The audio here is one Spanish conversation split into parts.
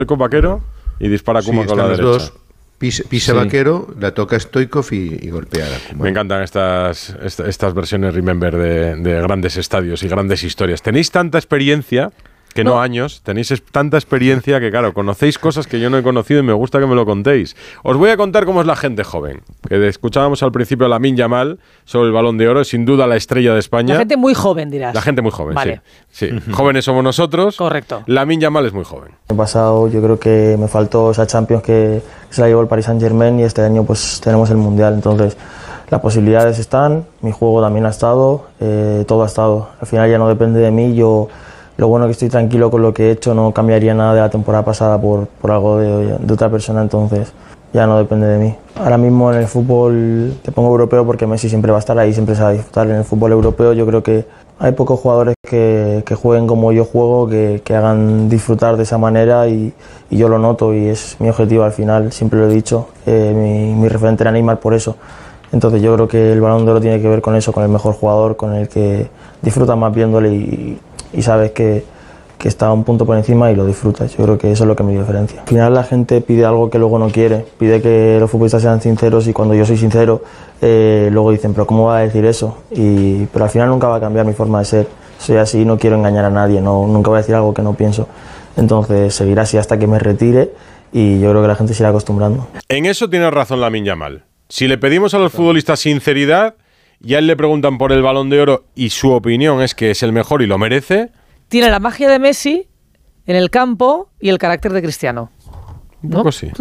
Stoichkov Vaquero y dispara Koeman con la derecha. Dos. Pisa Vaquero, la toca Stoichkov y golpea a Koeman. Me encantan estas versiones Remember de grandes estadios y grandes historias. Tenéis tanta experiencia, que no años, tenéis tanta experiencia que, claro, conocéis cosas que yo no he conocido y me gusta que me lo contéis. Os voy a contar cómo es la gente joven. Que escuchábamos al principio a Lamine Yamal sobre el Balón de Oro, sin duda la estrella de España. La gente muy joven, dirás. La gente muy joven, vale. Sí. Jóvenes somos nosotros. Correcto. Lamine Yamal es muy joven. El año pasado yo creo que me faltó esa Champions que se la llevó el Paris Saint-Germain y este año pues tenemos el Mundial, entonces las posibilidades están, mi juego también ha estado, todo ha estado. Al final ya no depende de mí, lo bueno que estoy tranquilo con lo que he hecho, no cambiaría nada de la temporada pasada por algo de otra persona, entonces ya no depende de mí. Ahora mismo en el fútbol te pongo europeo porque Messi siempre va a estar ahí, siempre se va a disfrutar. En el fútbol europeo yo creo que hay pocos jugadores que jueguen como yo juego, que hagan disfrutar de esa manera y yo lo noto y es mi objetivo al final, siempre lo he dicho, mi referente era Neymar por eso. Entonces yo creo que el Balón de Oro tiene que ver con eso, con el mejor jugador, con el que disfruta más viéndole y sabes que está un punto por encima y lo disfrutas. Yo creo que eso es lo que me diferencia. Al final la gente pide algo que luego no quiere, pide que los futbolistas sean sinceros y cuando yo soy sincero, luego dicen, pero ¿cómo va a decir eso? Pero al final nunca va a cambiar mi forma de ser. Soy así, no quiero engañar a nadie, nunca voy a decir algo que no pienso. Entonces seguiré así hasta que me retire y yo creo que la gente se irá acostumbrando. En eso tiene razón Lamine Yamal. Si le pedimos a los futbolistas sinceridad y a él le preguntan por el Balón de Oro y su opinión es que es el mejor y lo merece... Tiene la magia de Messi en el campo y el carácter de Cristiano, ¿no? Un poco sí.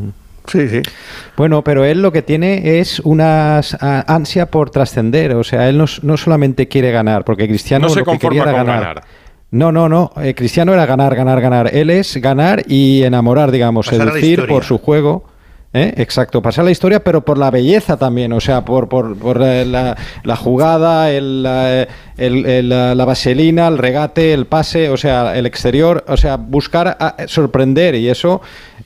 Sí. Bueno, pero él lo que tiene es una ansia por trascender. O sea, él no solamente quiere ganar, porque Cristiano no se lo que conforma quería era con ganar. No. Cristiano era ganar. Él es ganar y enamorar, digamos, pasar seducir por su juego. Exacto, pasar la historia, pero por la belleza también, o sea, por la jugada, la vaselina, el regate, el pase, o sea, el exterior, o sea, buscar sorprender y eso,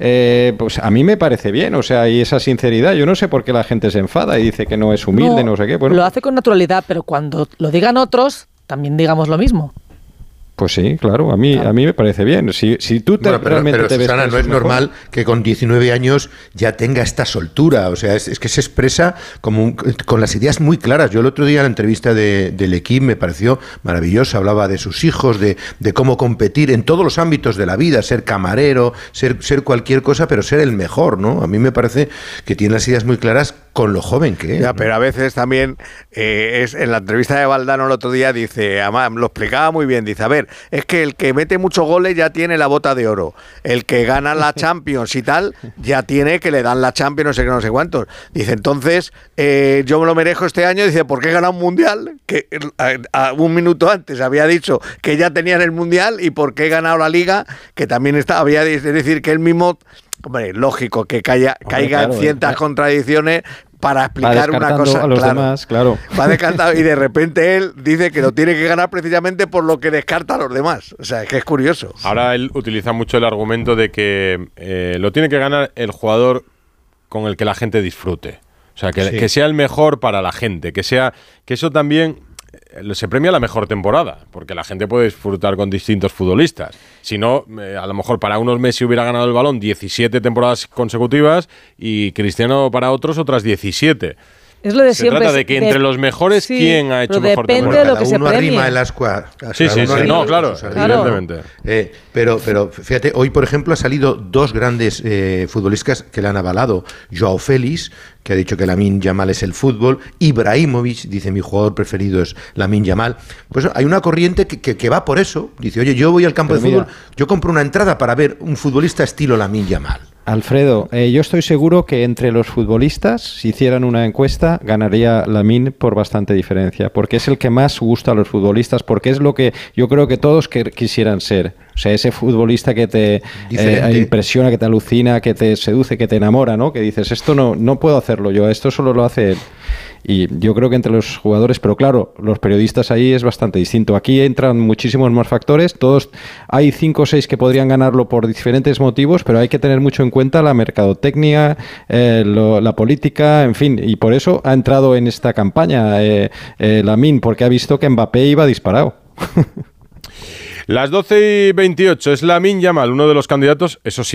pues a mí me parece bien, o sea, y esa sinceridad, yo no sé por qué la gente se enfada y dice que no es humilde, no sé qué. Bueno, lo hace con naturalidad, pero cuando lo digan otros, también digamos lo mismo. Pues sí, claro, a mí me parece bien. Si tú realmente pero te ves... Susana, no es normal que con 19 años ya tenga esta soltura. O sea, es que se expresa con las ideas muy claras. Yo el otro día en la entrevista del equipo me pareció maravillosa. Hablaba de sus hijos, de cómo competir en todos los ámbitos de la vida, ser camarero, ser cualquier cosa, pero ser el mejor, ¿no? A mí me parece que tiene las ideas muy claras con lo joven que es. Ya, ¿no? pero a veces también en la entrevista de Valdano el otro día dice, además lo explicaba muy bien, dice, a ver, es que el que mete muchos goles ya tiene la bota de oro, el que gana la Champions y tal, ya tiene que le dan la Champions, no sé qué, no sé cuántos. Dice, entonces, yo me lo merezco este año, dice, ¿por qué he ganado un Mundial? Que un minuto antes había dicho que ya tenían el Mundial y ¿por qué he ganado la Liga? Que también había de decir que él mismo... Hombre, lógico que caiga en ciertas contradicciones para explicar una cosa a los demás, claro. Va descartando y de repente él dice que lo tiene que ganar precisamente por lo que descarta a los demás. O sea, es que es curioso. Ahora él utiliza mucho el argumento de que lo tiene que ganar el jugador con el que la gente disfrute. O sea, que sea el mejor para la gente, que eso también se premia la mejor temporada, porque la gente puede disfrutar con distintos futbolistas. Si no, a lo mejor para unos Messi hubiera ganado el Balón 17 temporadas consecutivas y Cristiano para otros otras 17. Es lo de se siempre. Trata de que entre los mejores, ¿quién ha hecho mejor temporada? Depende de lo que se premie. Arrima el ascua. Sí, no, claro, evidentemente. Pero fíjate, hoy por ejemplo ha salido dos grandes futbolistas que le han avalado. Joao Félix, que ha dicho que Lamine Yamal es el fútbol. Ibrahimovic dice, mi jugador preferido es Lamine Yamal. Pues hay una corriente que va por eso. Dice, oye, yo voy al campo de fútbol, yo compro una entrada para ver un futbolista estilo Lamine Yamal. Alfredo, yo estoy seguro que entre los futbolistas, si hicieran una encuesta, ganaría Lamine por bastante diferencia, porque es el que más gusta a los futbolistas, porque es lo que yo creo que todos quisieran ser. O sea, ese futbolista que te impresiona, que te alucina, que te seduce, que te enamora, ¿no? Que dices, esto no puedo hacerlo yo, esto solo lo hace él. Y yo creo que entre los jugadores, pero claro, los periodistas ahí es bastante distinto. Aquí entran muchísimos más factores, hay 5 o 6 que podrían ganarlo por diferentes motivos, pero hay que tener mucho en cuenta la mercadotecnia, la política, en fin, y por eso ha entrado en esta campaña Lamine, porque ha visto que Mbappé iba disparado. Las 12:28 es Lamine Yamal, uno de los candidatos, eso sí,